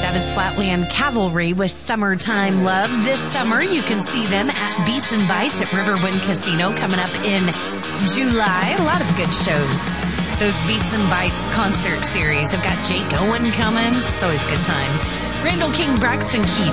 That is Flatland Cavalry with Summertime Love. This summer, you can see them at Beats and Bites at Riverwind Casino coming up in July. A lot of good shows. Those Beats and Bites concert series have got Jake Owen coming. It's always a good time. Randall King, Braxton Keith.